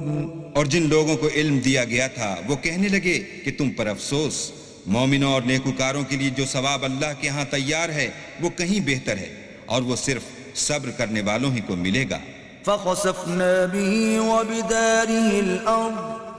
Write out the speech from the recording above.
और जिन लोगों को इल्म दिया गया था वो कहने लगे कि तुम पर अफसोस, मोमिनों और नेकुकारों के लिए जो सवाब अल्लाह के यहाँ तैयार है वो कहीं बेहतर है और वो सिर्फ सब्र करने वालों ही को मिलेगा। फ़ख़सफ़ना बिही व बिदारिहिल अर्द